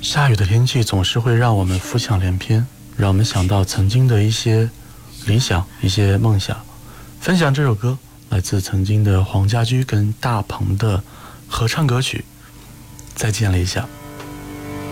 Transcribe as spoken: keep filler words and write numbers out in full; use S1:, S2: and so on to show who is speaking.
S1: 下雨的天气总是会让我们浮想联翩，让我们想到曾经的一些理想，一些梦想。分享这首歌来自曾经的黄家驹跟大鹏的合唱歌曲《再见了一下》。